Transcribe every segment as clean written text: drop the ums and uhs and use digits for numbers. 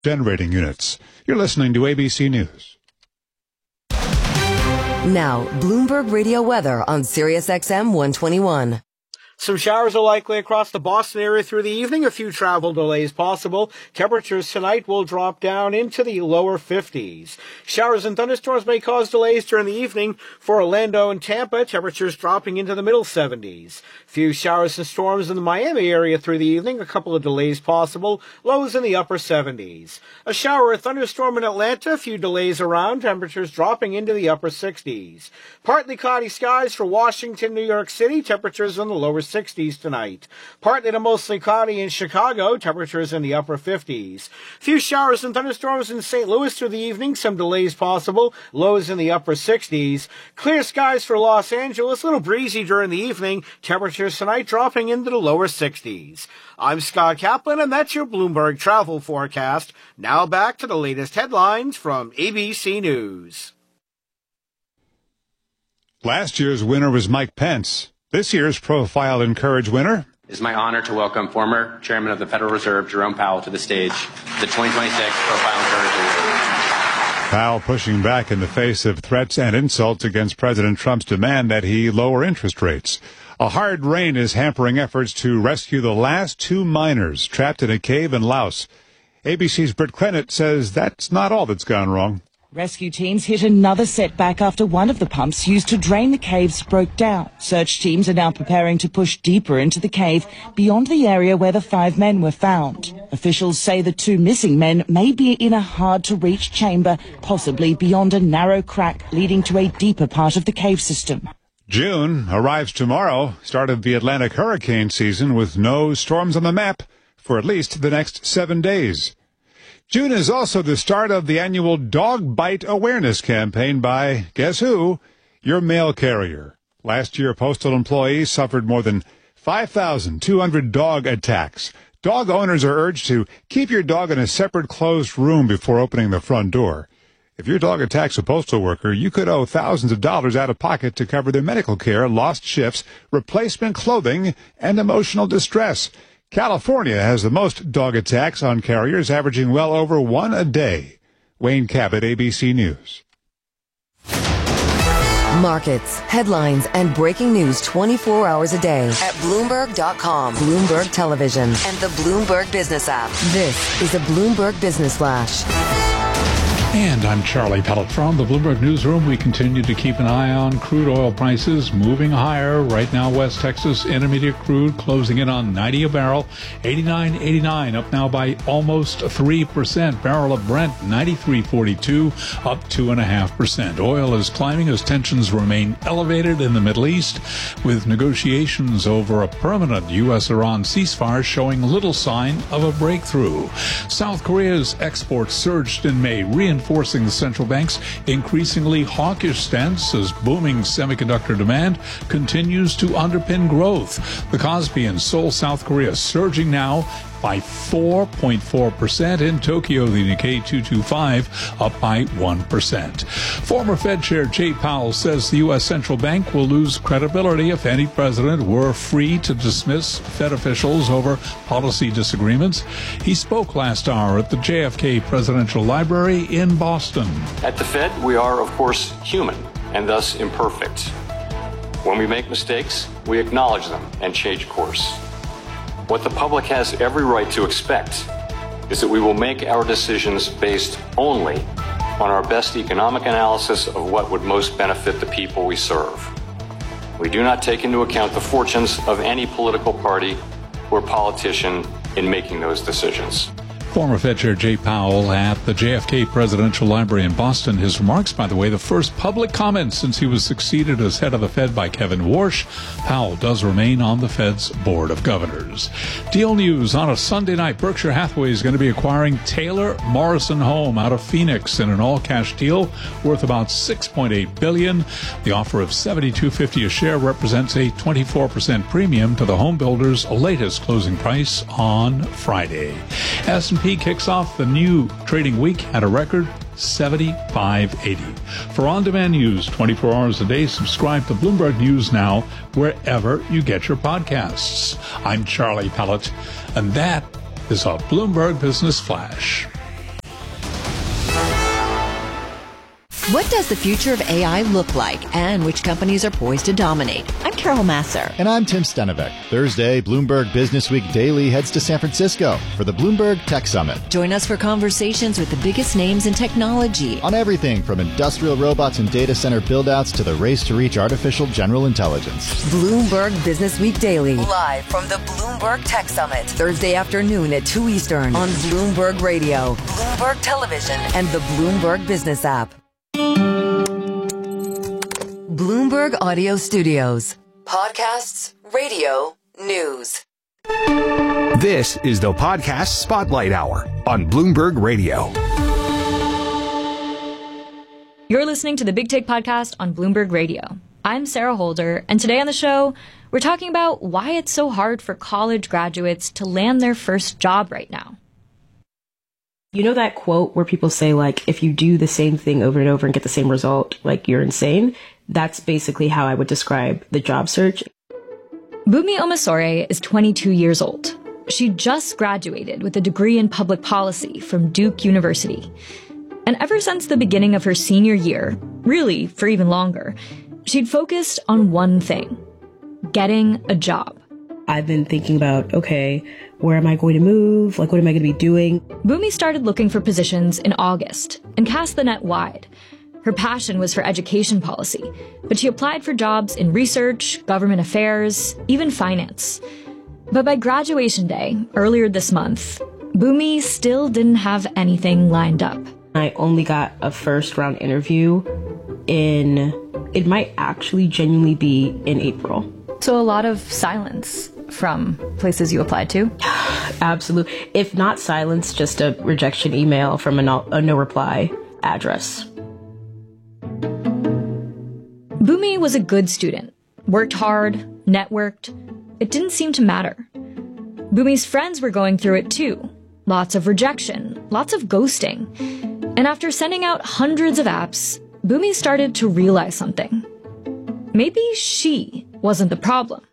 generating units. You're listening to ABC News. Now, Bloomberg Radio weather on Sirius XM 121. Some showers are likely across the Boston area through the evening. A few travel delays possible. Temperatures tonight will drop down into the lower 50s. Showers and thunderstorms may cause delays during the evening for Orlando and Tampa. Temperatures dropping into the middle 70s. Few showers and storms in the Miami area through the evening. A couple of delays possible. Lows in the upper 70s. A shower or thunderstorm in Atlanta. A few delays around. Temperatures dropping into the upper 60s. Partly cloudy skies for Washington, New York City. Temperatures in the lower 60s tonight. Partly to mostly cloudy in Chicago. Temperatures in the upper 50s. Few showers and thunderstorms in St. Louis through the evening. Some delays possible. Lows in the upper 60s. Clear skies for Los Angeles. A little breezy during the evening. Temperatures tonight dropping into the lower 60s. I'm Scott Kaplan, and that's your Bloomberg travel forecast. Now back to the latest headlines from ABC News. Last year's winner was Mike Pence. This year's Profile in Courage winner. It is my honor to welcome former Chairman of the Federal Reserve, Jerome Powell, to the stage, the 2026 Profile in Courage Award. Powell pushing back in the face of threats and insults against President Trump's demand that he lower interest rates. A hard rain is hampering efforts to rescue the last two miners trapped in a cave in Laos. ABC's Britt Clennett says that's not all that's gone wrong. Rescue teams hit another setback after one of the pumps used to drain the caves broke down. Search teams are now preparing to push deeper into the cave beyond the area where the 5 men were found. Officials say the 2 missing men may be in a hard-to-reach chamber, possibly beyond a narrow crack leading to a deeper part of the cave system. June arrives tomorrow, start of the Atlantic hurricane season with no storms on the map for at least the next 7 days. June is also the start of the annual Dog Bite Awareness campaign by, guess who? Your mail carrier. Last year, postal employees suffered more than 5,200 dog attacks. Dog owners are urged to keep your dog in a separate closed room before opening the front door. If your dog attacks a postal worker, you could owe thousands of dollars out of pocket to cover their medical care, lost shifts, replacement clothing, and emotional distress. California has the most dog attacks on carriers, averaging well over 1 a day. Wayne Cabot, ABC News. Markets, headlines, and breaking news 24 hours a day at Bloomberg.com, Bloomberg Television, and the Bloomberg Business app. This is a Bloomberg Business Flash. And I'm Charlie Pellet from the Bloomberg Newsroom. We continue to keep an eye on crude oil prices moving higher. Right now, West Texas Intermediate crude closing in on 90 a barrel, 89.89, up now by almost 3%. Barrel of Brent, 93.42, up 2.5%. Oil is climbing as tensions remain elevated in the Middle East, with negotiations over a permanent U.S.-Iran ceasefire showing little sign of a breakthrough. South Korea's exports surged in May, reinforcing the central bank's increasingly hawkish stance as booming semiconductor demand continues to underpin growth. The Kospi in Seoul, South Korea, surging now by 4.4%. In Tokyo, the Nikkei 225 up by 1%. Former Fed Chair Jay Powell says the U.S. Central Bank will lose credibility if any president were free to dismiss Fed officials over policy disagreements. He spoke last hour at the JFK Presidential Library in Boston. At the Fed, we are, of course, human and thus imperfect. When we make mistakes, we acknowledge them and change course. What the public has every right to expect is that we will make our decisions based only on our best economic analysis of what would most benefit the people we serve. We do not take into account the fortunes of any political party or politician in making those decisions. Former Fed Chair Jay Powell at the JFK Presidential Library in Boston. His remarks, by the way, the first public comment since he was succeeded as head of the Fed by Kevin Warsh. Powell does remain on the Fed's Board of Governors. Deal news on a Sunday night. Berkshire Hathaway is going to be acquiring Taylor Morrison Home out of Phoenix in an all-cash deal worth about $6.8 billion. The offer of $72.50 a share represents a 24% premium to the home builder's latest closing price on Friday. S&P kicks off the new trading week at a record 75.80. For on-demand news 24 hours a day, subscribe to Bloomberg News Now wherever you get your podcasts. I'm Charlie Pellet, and that is a Bloomberg Business Flash. What does the future of AI look like, and which companies are poised to dominate? I'm Carol Masser. And I'm Tim Stenevec. Thursday, Bloomberg Businessweek Daily heads to San Francisco for the Bloomberg Tech Summit. Join us for conversations with the biggest names in technology. On everything from industrial robots and data center buildouts to the race to reach artificial general intelligence. Bloomberg Businessweek Daily. Live from the Bloomberg Tech Summit. Thursday afternoon at 2 Eastern on Bloomberg Radio, Bloomberg Television, and the Bloomberg Business app. Bloomberg Audio Studios. Podcasts, radio, news. This is the Podcast Spotlight Hour on Bloomberg Radio. You're listening to the Big Take Podcast on Bloomberg Radio. I'm Sarah Holder, and today on the show, we're talking about why it's so hard for college graduates to land their first job right now. You know that quote where people say, like, if you do the same thing over and over and get the same result, like, you're insane? That's basically how I would describe the job search. Bunmi Omisore is 22 years old. She just graduated with a degree in public policy from Duke University. And ever since the beginning of her senior year, really for even longer, she'd focused on one thing: getting a job. I've been thinking about, okay, where am I going to move? Like, what am I going to be doing? Bunmi started looking for positions in August and cast the net wide. Her passion was for education policy, but she applied for jobs in research, government affairs, even finance. But by graduation day, earlier this month, Bunmi still didn't have anything lined up. I only got a first round interview it might actually genuinely be in April. So a lot of silence from places you applied to? Absolutely. If not silence, just a rejection email from a no reply address. Bunmi was a good student, worked hard, networked. It didn't seem to matter. Bunmi's friends were going through it too. Lots of rejection, lots of ghosting. And after sending out hundreds of apps, Bunmi started to realize something. Maybe she wasn't the problem.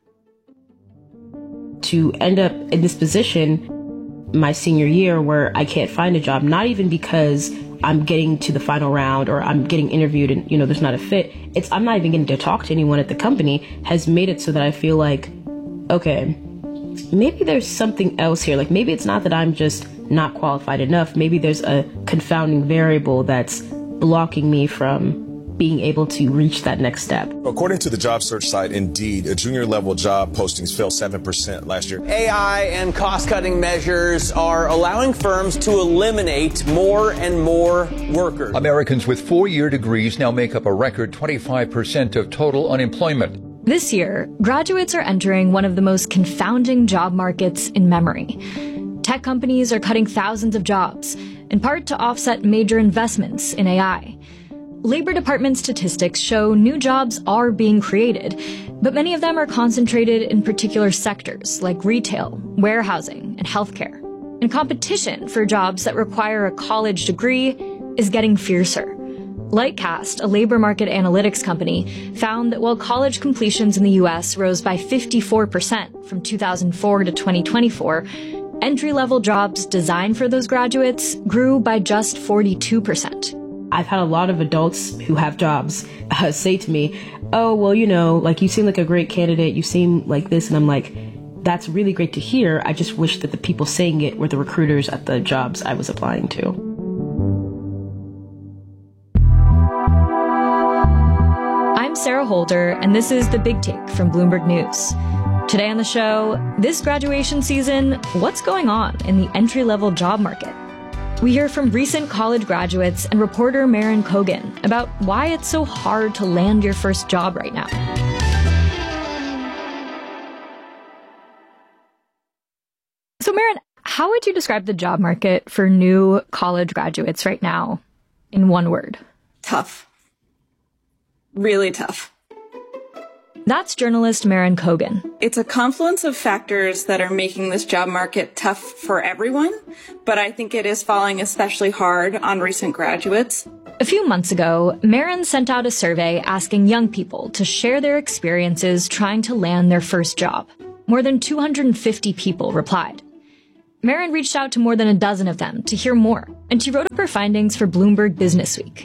To end up in this position my senior year where I can't find a job, not even because I'm getting to the final round or I'm getting interviewed and, there's not a fit. I'm not even getting to talk to anyone at the company, has made it so that I feel like, okay, maybe there's something else here. Like, maybe it's not that I'm just not qualified enough. Maybe there's a confounding variable that's blocking me from being able to reach that next step. According to the job search site Indeed, junior level job postings fell 7% last year. AI and cost-cutting measures are allowing firms to eliminate more and more workers. Americans with 4-year degrees now make up a record 25% of total unemployment. This year, graduates are entering one of the most confounding job markets in memory. Tech companies are cutting thousands of jobs, in part to offset major investments in AI. Labor Department statistics show new jobs are being created, but many of them are concentrated in particular sectors like retail, warehousing, and healthcare. And competition for jobs that require a college degree is getting fiercer. Lightcast, a labor market analytics company, found that while college completions in the U.S. rose by 54% from 2004 to 2024, entry-level jobs designed for those graduates grew by just 42%. I've had a lot of adults who have jobs say to me, oh, well, like, you seem like a great candidate. You seem like this. And I'm like, that's really great to hear. I just wish that the people saying it were the recruiters at the jobs I was applying to. I'm Sarah Holder, and this is The Big Take from Bloomberg News. Today on the show, this graduation season, what's going on in the entry-level job market? We hear from recent college graduates and reporter Maren Kogan about why it's so hard to land your first job right now. So Maren, how would you describe the job market for new college graduates right now in one word? Tough. Really tough. That's journalist Maren Kogan. It's a confluence of factors that are making this job market tough for everyone, but I think it is falling especially hard on recent graduates. A few months ago, Maren sent out a survey asking young people to share their experiences trying to land their first job. More than 250 people replied. Maren reached out to more than a dozen of them to hear more, and she wrote up her findings for Bloomberg Businessweek.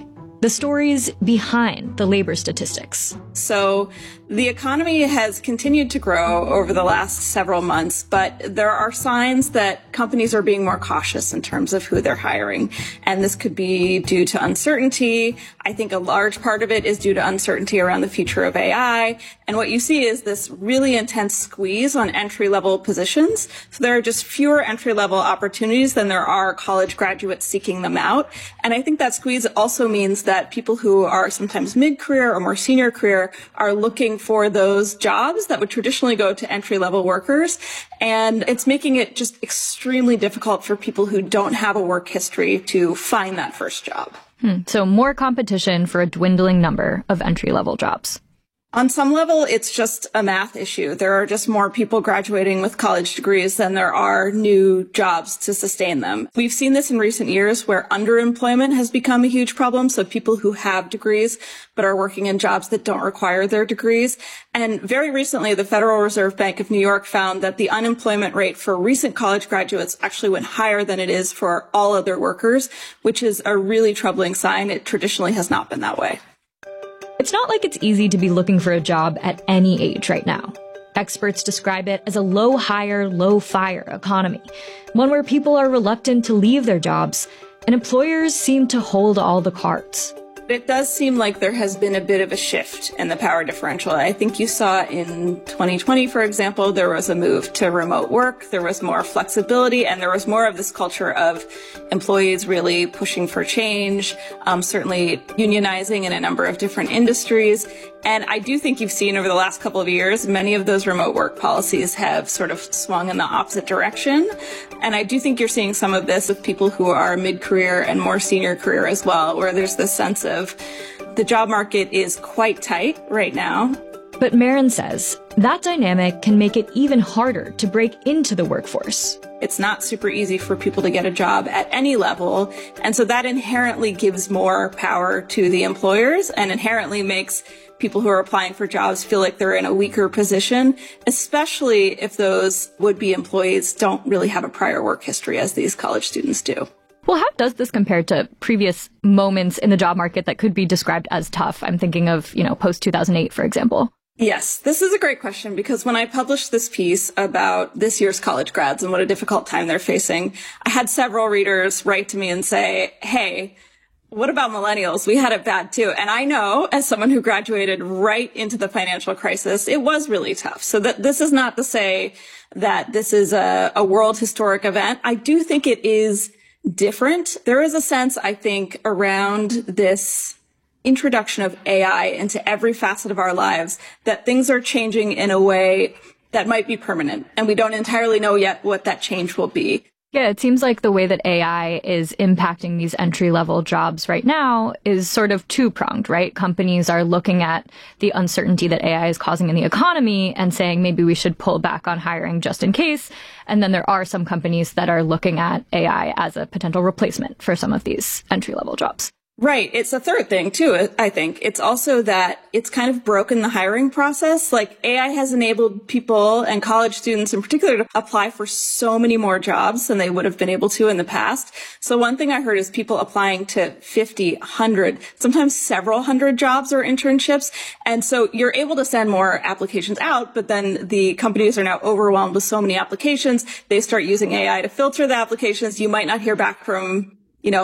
the stories behind the labor statistics. So the economy has continued to grow over the last several months, but there are signs that companies are being more cautious in terms of who they're hiring. And this could be due to uncertainty. I think a large part of it is due to uncertainty around the future of AI. And what you see is this really intense squeeze on entry-level positions. So there are just fewer entry-level opportunities than there are college graduates seeking them out. And I think that squeeze also means that people who are sometimes mid-career or more senior career are looking for those jobs that would traditionally go to entry-level workers. And it's making it just extremely difficult for people who don't have a work history to find that first job. So more competition for a dwindling number of entry-level jobs. On some level, it's just a math issue. There are just more people graduating with college degrees than there are new jobs to sustain them. We've seen this in recent years where underemployment has become a huge problem. So people who have degrees but are working in jobs that don't require their degrees. And very recently, the Federal Reserve Bank of New York found that the unemployment rate for recent college graduates actually went higher than it is for all other workers, which is a really troubling sign. It traditionally has not been that way. It's not like it's easy to be looking for a job at any age right now. Experts describe it as a low hire, low fire economy, one where people are reluctant to leave their jobs, and employers seem to hold all the cards. It does seem like there has been a bit of a shift in the power differential. I think you saw in 2020, for example, there was a move to remote work, there was more flexibility, and there was more of this culture of employees really pushing for change, certainly unionizing in a number of different industries. And I do think you've seen over the last couple of years, many of those remote work policies have sort of swung in the opposite direction. And I do think you're seeing some of this with people who are mid-career and more senior career as well, where there's this sense of the job market is quite tight right now. But Marin says that dynamic can make it even harder to break into the workforce. It's not super easy for people to get a job at any level. And so that inherently gives more power to the employers and inherently makes people who are applying for jobs feel like they're in a weaker position, especially if those would-be employees don't really have a prior work history as these college students do. Well, how does this compare to previous moments in the job market that could be described as tough? I'm thinking of, post-2008, for example. Yes, this is a great question because when I published this piece about this year's college grads and what a difficult time they're facing, I had several readers write to me and say, hey, what about millennials? We had it bad too. And I know, as someone who graduated right into the financial crisis, it was really tough. So this is not to say that this is a world historic event. I do think it is different. There is a sense, I think, around this introduction of AI into every facet of our lives that things are changing in a way that might be permanent. And we don't entirely know yet what that change will be. Yeah, it seems like the way that AI is impacting these entry-level jobs right now is sort of two-pronged, right? Companies are looking at the uncertainty that AI is causing in the economy and saying maybe we should pull back on hiring just in case. And then there are some companies that are looking at AI as a potential replacement for some of these entry-level jobs. Right. It's a third thing, too, I think. It's also that it's kind of broken the hiring process. Like, AI has enabled people and college students in particular to apply for so many more jobs than they would have been able to in the past. So one thing I heard is people applying to 50, 100, sometimes several hundred jobs or internships. And so you're able to send more applications out, but then the companies are now overwhelmed with so many applications. They start using AI to filter the applications. You might not hear back from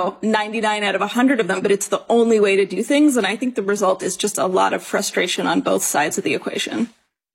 99 out of 100 of them, but it's the only way to do things. And I think the result is just a lot of frustration on both sides of the equation.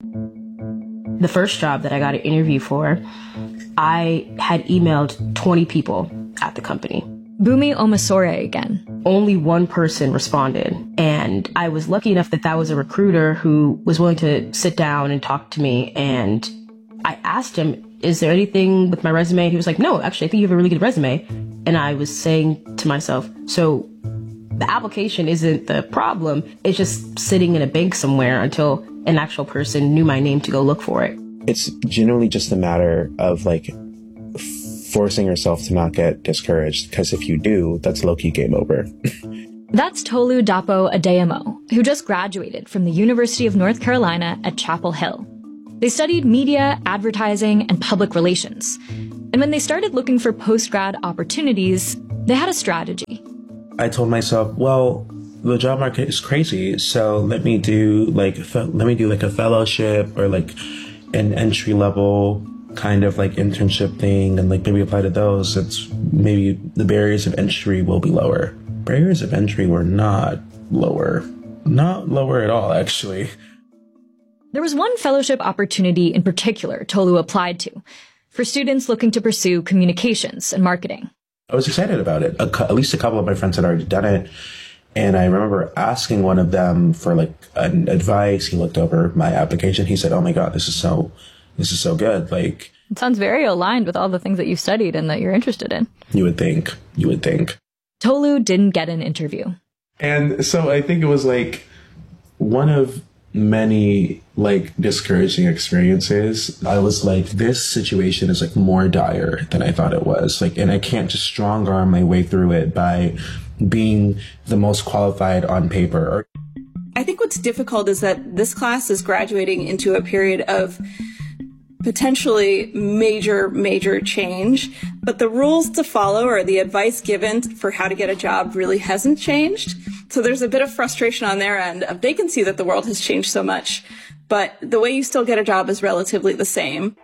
The first job that I got an interview for, I had emailed 20 people at the company. Bumi Omasore again. Only one person responded. And I was lucky enough that was a recruiter who was willing to sit down and talk to me. And I asked him, is there anything with my resume? He was like, no, actually, I think you have a really good resume. And I was saying to myself, so the application isn't the problem. It's just sitting in a bank somewhere until an actual person knew my name to go look for it. It's generally just a matter of forcing yourself to not get discouraged, because if you do, that's low-key game over. That's Tolu Dapo Adeyemo, who just graduated from the University of North Carolina at Chapel Hill. They studied media, advertising, and public relations. And when they started looking for post-grad opportunities, they had a strategy. I told myself, well, the job market is crazy. So let me do like a fellowship or like an entry level kind of like internship thing and like maybe apply to those. It's maybe the barriers of entry will be lower. Barriers of entry were not lower at all, actually. There was one fellowship opportunity in particular Tolu applied to, for students looking to pursue communications and marketing. I was excited about it. At least a couple of my friends had already done it. And I remember asking one of them for like an advice. He looked over my application. He said, "Oh my God, this is so good." Like, it sounds very aligned with all the things that you studied and that you're interested in. You would think. Tolu didn't get an interview. And so I think it was like one of many like discouraging experiences. I was like, this situation is like more dire than I thought it was. Like, and I can't just strong arm my way through it by being the most qualified on paper. I think what's difficult is that this class is graduating into a period of potentially major change, but the rules to follow or the advice given for how to get a job really hasn't changed. So there's a bit of frustration on their end. They can see that the world has changed so much, but the way you still get a job is relatively the same.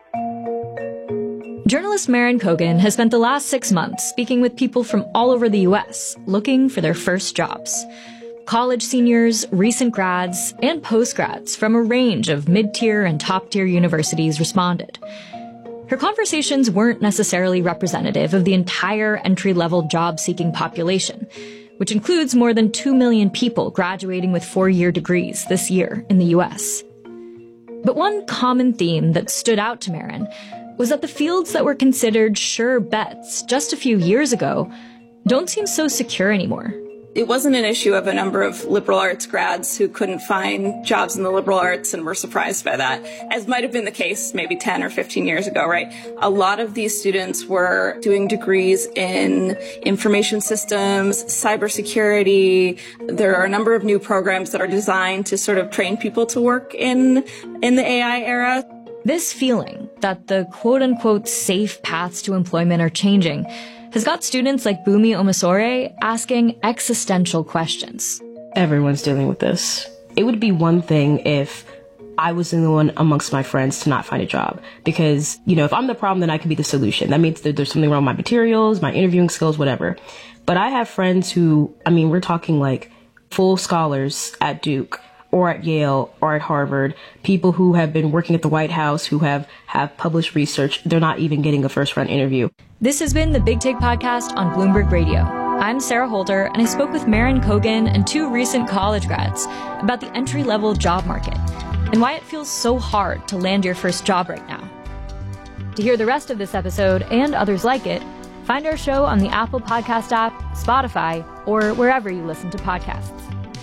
Journalist Maren Kogan has spent the last 6 months speaking with people from all over the U.S. looking for their first jobs. College seniors, recent grads, and post-grads from a range of mid-tier and top-tier universities responded. Her conversations weren't necessarily representative of the entire entry-level job-seeking population, which includes more than 2 million people graduating with 4-year degrees this year in the U.S. But one common theme that stood out to Maren was that the fields that were considered sure bets just a few years ago don't seem so secure anymore. It wasn't an issue of a number of liberal arts grads who couldn't find jobs in the liberal arts and were surprised by that, as might have been the case maybe 10 or 15 years ago, right? A lot of these students were doing degrees in information systems, cybersecurity. There are a number of new programs that are designed to sort of train people to work in the AI era. This feeling that the quote-unquote safe paths to employment are changing has got students like Bumi Omasore asking existential questions. Everyone's dealing with this. It would be one thing if I was the one amongst my friends to not find a job. Because, if I'm the problem, then I can be the solution. That means that there's something wrong with my materials, my interviewing skills, whatever. But I have friends who, we're talking like full scholars at Duke or at Yale or at Harvard, people who have been working at the White House, who have published research. They're not even getting a first-round interview. This has been the Big Take Podcast on Bloomberg Radio. I'm Sarah Holder, and I spoke with Maren Kogan and 2 recent college grads about the entry-level job market and why it feels so hard to land your first job right now. To hear the rest of this episode and others like it, find our show on the Apple Podcast app, Spotify, or wherever you listen to podcasts.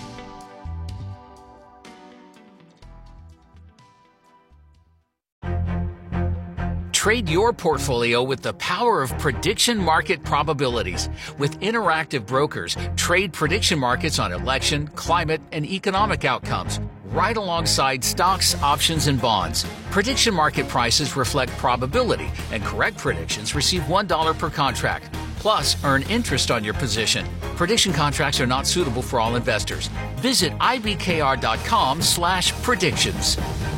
Trade your portfolio with the power of prediction market probabilities. With Interactive Brokers, trade prediction markets on election, climate, and economic outcomes, right alongside stocks, options, and bonds. Prediction market prices reflect probability, and correct predictions receive $1 per contract. Plus, earn interest on your position. Prediction contracts are not suitable for all investors. Visit ibkr.com/predictions.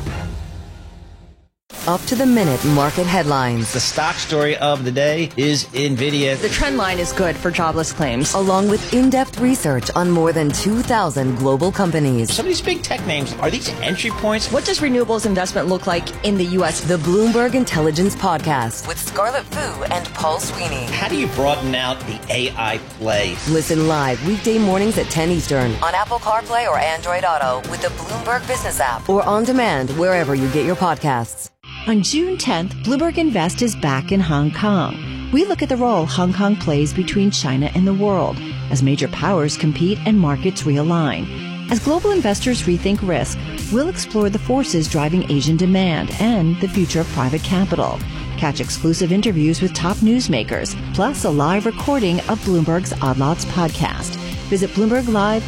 Up-to-the-minute market headlines. The stock story of the day is NVIDIA. The trend line is good for jobless claims. Along with in-depth research on more than 2,000 global companies. Some of these big tech names, are these entry points? What does renewables investment look like in the U.S.? The Bloomberg Intelligence Podcast with Scarlett Fu and Paul Sweeney. How do you broaden out the AI play? Listen live weekday mornings at 10 Eastern on Apple CarPlay or Android Auto with the Bloomberg Business app or on demand wherever you get your podcasts. On June 10th, Bloomberg Invest is back in Hong Kong. We look at the role Hong Kong plays between China and the world as major powers compete and markets realign. As global investors rethink risk, we'll explore the forces driving Asian demand and the future of private capital. Catch exclusive interviews with top newsmakers, plus a live recording of Bloomberg's Odd Lots podcast. Visit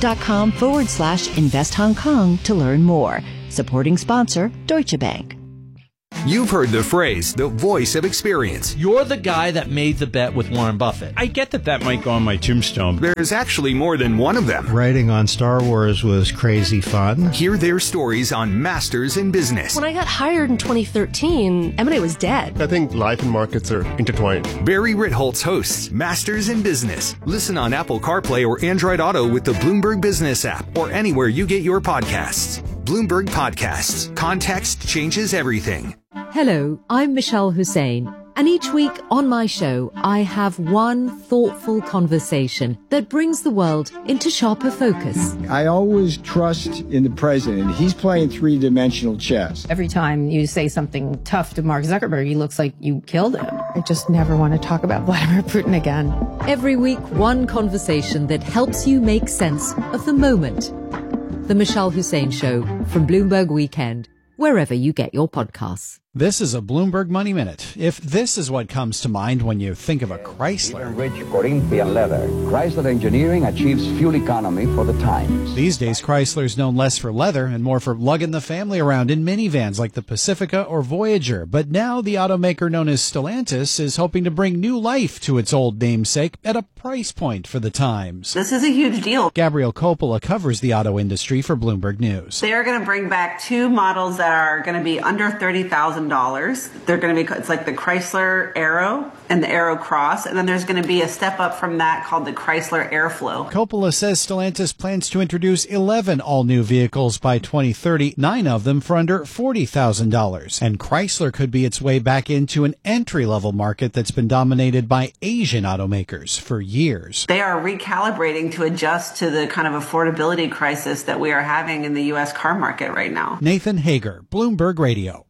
BloombergLive.com/Invest Hong Kong to learn more. Supporting sponsor, Deutsche Bank. You've heard the phrase, the voice of experience. You're the guy that made the bet with Warren Buffett. I get that might go on my tombstone. There's actually more than one of them. Writing on Star Wars was crazy fun. Hear their stories on Masters in Business. When I got hired in 2013, M&A was dead. I think life and markets are intertwined. Barry Ritholtz hosts Masters in Business. Listen on Apple CarPlay or Android Auto with the Bloomberg Business app or anywhere you get your podcasts. Bloomberg Podcasts. Context changes everything. Hello, I'm Michelle Hussein, and each week on my show, I have one thoughtful conversation that brings the world into sharper focus. I always trust in the president. He's playing three-dimensional chess. Every time you say something tough to Mark Zuckerberg, he looks like you killed him. I just never want to talk about Vladimir Putin again. Every week, one conversation that helps you make sense of the moment. The Michelle Hussein Show from Bloomberg Weekend, wherever you get your podcasts. This is a Bloomberg Money Minute. If this is what comes to mind when you think of a Chrysler. Rich Corinthian leather. Chrysler Engineering achieves fuel economy for the times. These days, Chrysler's known less for leather and more for lugging the family around in minivans like the Pacifica or Voyager. But now the automaker known as Stellantis is hoping to bring new life to its old namesake at a price point for the times. This is a huge deal. Gabrielle Coppola covers the auto industry for Bloomberg News. They are going to bring back two models that are going to be under $30,000. They're going to be, it's like the Chrysler Aero and the Aero Cross, and then there's going to be a step up from that called the Chrysler Airflow. Coppola says Stellantis plans to introduce 11 all-new vehicles by 2030, 9 of them for under $40,000. And Chrysler could be its way back into an entry-level market that's been dominated by Asian automakers for years. They are recalibrating to adjust to the kind of affordability crisis that we are having in the U.S. car market right now. Nathan Hager, Bloomberg Radio.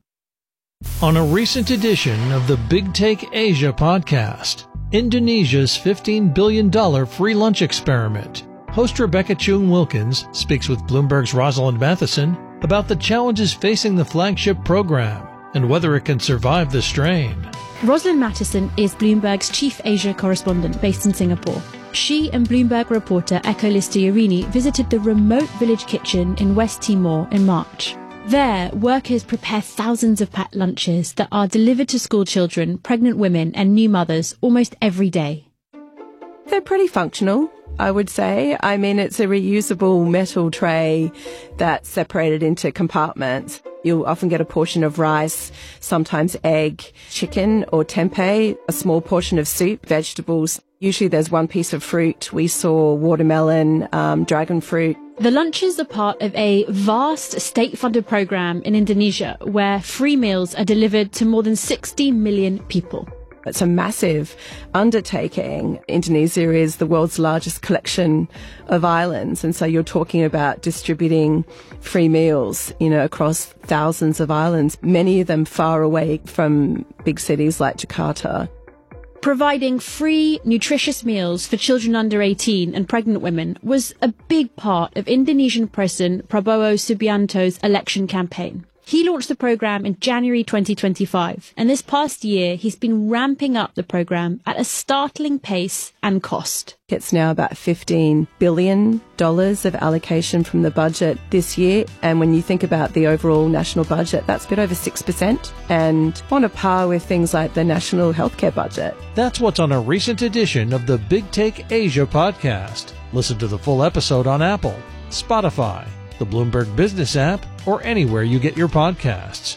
On a recent edition of the Big Take Asia podcast, Indonesia's $15 billion free lunch experiment. Host Rebecca Chung-Wilkins speaks with Bloomberg's Rosalind Matheson about the challenges facing the flagship program and whether it can survive the strain. Rosalind Matheson is Bloomberg's chief Asia correspondent based in Singapore. She and Bloomberg reporter Eko Listiarini visited the remote village kitchen in West Timor in March. There, workers prepare thousands of packed lunches that are delivered to school children, pregnant women and new mothers almost every day. They're pretty functional, I would say. I mean, it's a reusable metal tray that's separated into compartments. You'll often get a portion of rice, sometimes egg, chicken or tempeh, a small portion of soup, vegetables. Usually there's one piece of fruit. We saw watermelon, dragon fruit. The lunches are part of a vast state-funded program in Indonesia where free meals are delivered to more than 60 million people. It's a massive undertaking. Indonesia is the world's largest collection of islands, and so you're talking about distributing free meals, across thousands of islands, many of them far away from big cities like Jakarta. Providing free, nutritious meals for children under 18 and pregnant women was a big part of Indonesian President Prabowo Subianto's election campaign. He launched the program in January 2025, and this past year he's been ramping up the program at a startling pace and cost. It's now about $15 billion of allocation from the budget this year, and when you think about the overall national budget, that's a bit over 6%, and on a par with things like the national healthcare budget. That's what's on a recent edition of the Big Take Asia podcast. Listen to the full episode on Apple, Spotify, the Bloomberg Business app, or anywhere you get your podcasts.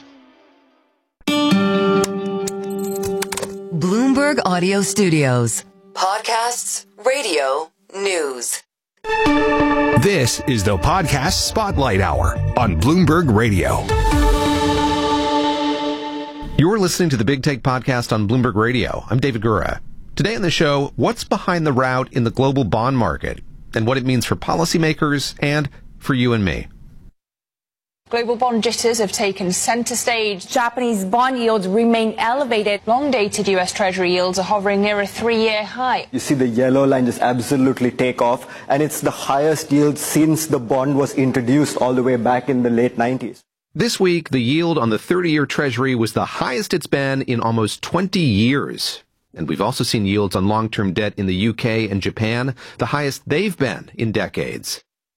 Bloomberg Audio Studios. Podcasts, radio, news. This is the Podcast Spotlight Hour on Bloomberg Radio. You're listening to the Big Take podcast on Bloomberg Radio. I'm David Gura. Today on the show, what's behind the rout in the global bond market and what it means for policymakers and for you and me. Global bond jitters have taken center stage. Japanese bond yields remain elevated. Long-dated U.S. Treasury yields are hovering near a 3-year high. You see the yellow line just absolutely take off, and it's the highest yield since the bond was introduced all the way back in the late 90s. This week, the yield on the 30-year Treasury was the highest it's been in almost 20 years. And we've also seen yields on long-term debt in the UK and Japan, the highest they've been in decades.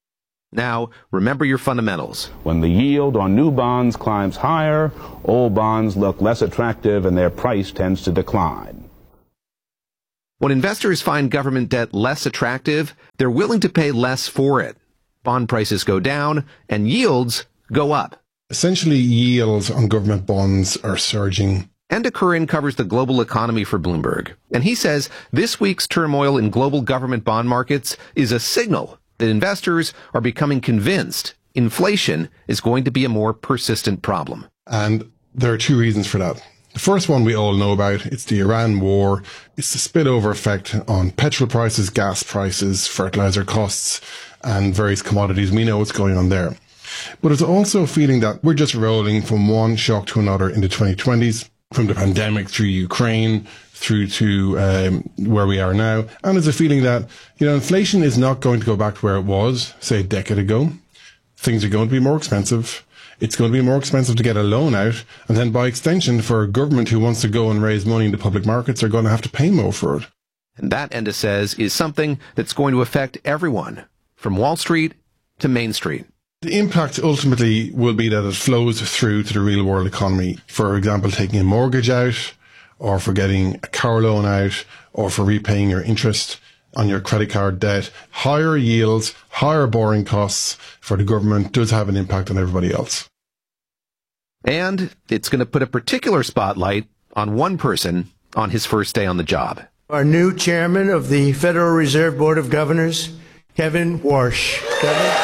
Now, remember your fundamentals. When the yield on new bonds climbs higher, old bonds look less attractive and their price tends to decline. When investors find government debt less attractive, they're willing to pay less for it. Bond prices go down and yields go up. Essentially, yields on government bonds are surging. Enda Curran covers the global economy for Bloomberg, and he says this week's turmoil in global government bond markets is a signal that investors are becoming convinced inflation is going to be a more persistent problem. And there are two reasons for that. The first one we all know about, it's the Iran war. It's the spillover effect on petrol prices, gas prices, fertilizer costs, and various commodities. We know what's going on there. But it's also a feeling that we're just rolling from one shock to another in the 2020s, from the pandemic through Ukraine, through to where we are now. And there's a feeling that, inflation is not going to go back to where it was, say, a decade ago. Things are going to be more expensive. It's going to be more expensive to get a loan out. And then by extension, for a government who wants to go and raise money in the public markets, they're going to have to pay more for it. And that, Enda says, is something that's going to affect everyone, from Wall Street to Main Street. The impact ultimately will be that it flows through to the real world economy. For example, taking a mortgage out, or for getting a car loan out, or for repaying your interest on your credit card debt. Higher yields, higher borrowing costs for the government does have an impact on everybody else. And it's going to put a particular spotlight on one person on his first day on the job. Our new chairman of the Federal Reserve Board of Governors, Kevin Warsh. Kevin?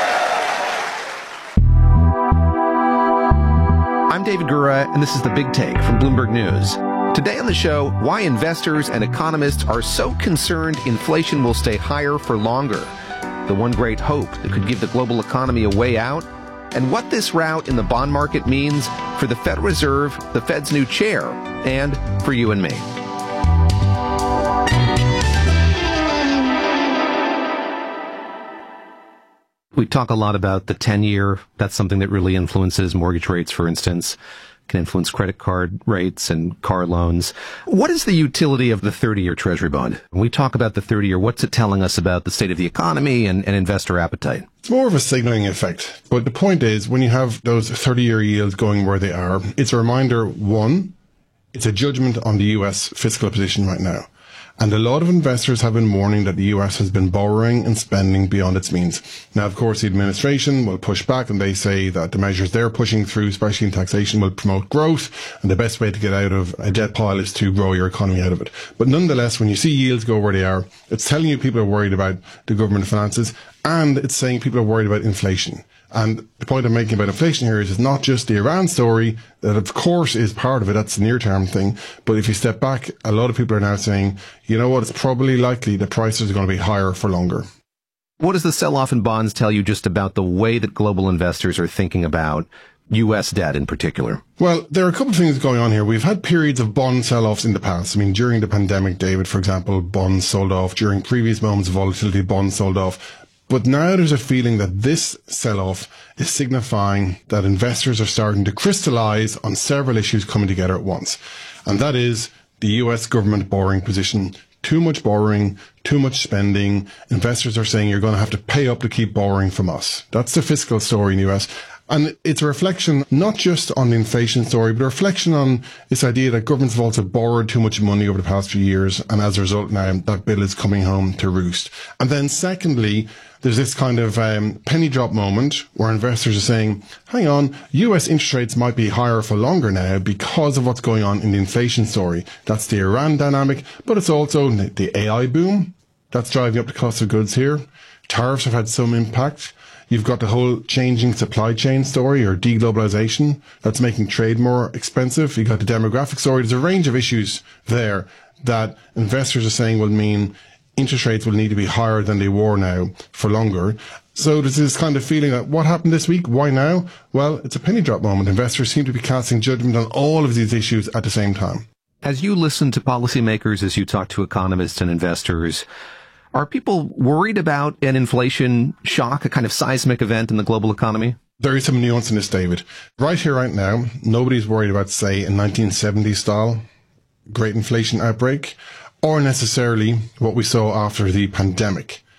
I'm David Gura, and this is The Big Take from Bloomberg News. Today on the show, why investors and economists are so concerned inflation will stay higher for longer, the one great hope that could give the global economy a way out, and what this rout in the bond market means for the Federal Reserve, the Fed's new chair, and for you and me. We talk a lot about the 10-year. That's something that really influences mortgage rates, for instance, can influence credit card rates and car loans. What is the utility of the 30-year Treasury bond? When we talk about the 30-year, what's it telling us about the state of the economy and investor appetite? It's more of a signaling effect. But the point is, when you have those 30-year yields going where they are, it's a reminder, one, it's a judgment on the U.S. fiscal position right now. And a lot of investors have been warning that the US has been borrowing and spending beyond its means. Now, of course, the administration will push back and they say that the measures they're pushing through, especially in taxation, will promote growth. And the best way to get out of a debt pile is to grow your economy out of it. But nonetheless, when you see yields go where they are, it's telling you people are worried about the government finances, and it's saying people are worried about inflation. And the point I'm making about inflation here is it's not just the Iran story, that of course is part of it, that's the near-term thing. But if you step back, a lot of people are now saying, you know what, it's probably likely that prices are going to be higher for longer. What does the sell-off in bonds tell you just about the way that global investors are thinking about U.S. debt in particular? Well, there are a couple of things going on here. We've had periods of bond sell-offs in the past. I mean, during the pandemic, David, for example, bonds sold off. During previous moments of volatility, bonds sold off. But now there's a feeling that this sell-off is signifying that investors are starting to crystallize on several issues coming together at once. And that is the US government borrowing position. Too much borrowing, too much spending. Investors are saying you're going to have to pay up to keep borrowing from us. That's the fiscal story in the US. And it's a reflection not just on the inflation story, but a reflection on this idea that governments have also borrowed too much money over the past few years. And as a result now, that bill is coming home to roost. And then secondly, there's this kind of penny drop moment where investors are saying, hang on, US interest rates might be higher for longer now because of what's going on in the inflation story. That's the Iran dynamic, but it's also the AI boom that's driving up the cost of goods here. Tariffs have had some impact. You've got the whole changing supply chain story or deglobalization that's making trade more expensive. You've got the demographic story. There's a range of issues there that investors are saying will mean interest rates will need to be higher than they were now for longer. So there's this kind of feeling that what happened this week? Why now? Well, it's a penny drop moment. Investors seem to be casting judgment on all of these issues at the same time. As you listen to policymakers, as you talk to economists and investors, are people worried about an inflation shock, a kind of seismic event in the global economy? There is some nuance in this, David. Right here, right now, nobody's worried about, say, a 1970s style great inflation outbreak, or necessarily what we saw after the pandemic.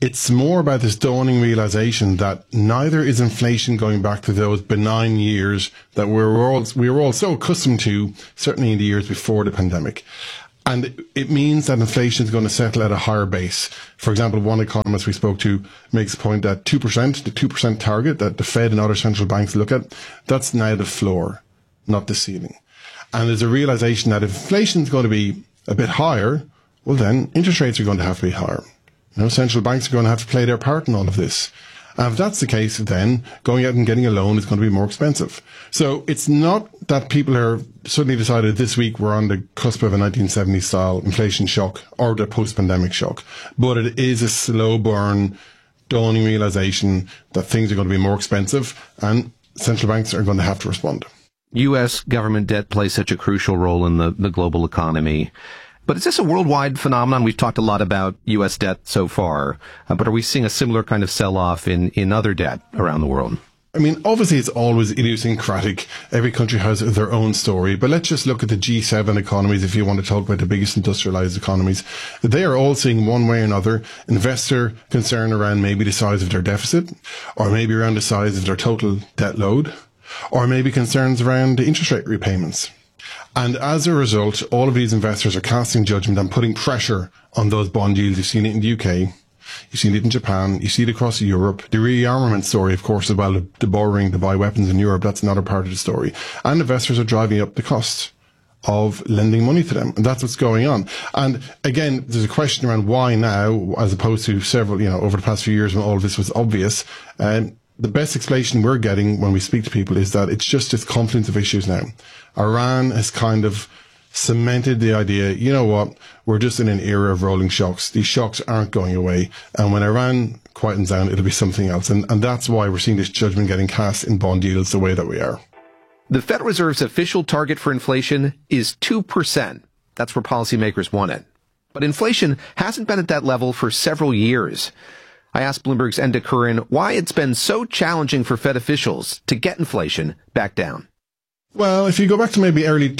It's more about this dawning realization that neither is inflation going back to those benign years that we were all so accustomed to, certainly in the years before the pandemic. And it means that inflation is going to settle at a higher base. For example, one economist we spoke to makes the point that 2%, the 2% target that the Fed and other central banks look at, that's now the floor, not the ceiling. And there's a realization that if inflation is going to be a bit higher, well then interest rates are going to have to be higher. Central banks are going to have to play their part in all of this. And if that's the case, then going out and getting a loan is going to be more expensive. So it's not that people are suddenly decided this week we're on the cusp of a 1970s style inflation shock or the post-pandemic shock, but it is a slow burn, dawning realization that things are going to be more expensive and central banks are going to have to respond. U.S. government debt plays such a crucial role in the global economy. But is this a worldwide phenomenon? We've talked a lot about U.S. debt so far, but are we seeing a similar kind of sell-off in other debt around the world? I mean, obviously it's always idiosyncratic. Every country has their own story, but let's just look at the G7 economies if you want to talk about the biggest industrialized economies. They are all seeing one way or another investor concern around maybe the size of their deficit, or maybe around the size of their total debt load, or maybe concerns around the interest rate repayments. And as a result, all of these investors are casting judgment and putting pressure on those bond yields. You've seen it in the UK, you've seen it in Japan, you see it across Europe. The rearmament story, of course, as well, the borrowing to buy weapons in Europe, that's another part of the story. And investors are driving up the cost of lending money to them. And that's what's going on. And again, there's a question around why now, as opposed to several, over the past few years when all of this was obvious. The best explanation we're getting when we speak to people is that it's just this confluence of issues now. Iran has kind of cemented the idea, you know what, we're just in an era of rolling shocks. These shocks aren't going away. And when Iran quietens down, it'll be something else. And that's why we're seeing this judgment getting cast in bond yields the way that we are. The Federal Reserve's official target for inflation is 2%. That's where policymakers want it. But inflation hasn't been at that level for several years. I asked Bloomberg's Enda Curran why it's been so challenging for Fed officials to get inflation back down. Well, if you go back to maybe early